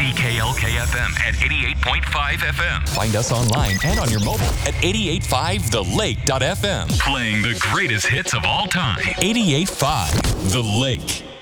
WPKLK-FM at 88.5 FM. Find us online and on your mobile at 88.5thelake.fm. Playing the greatest hits of all time. 88.5 The Lake.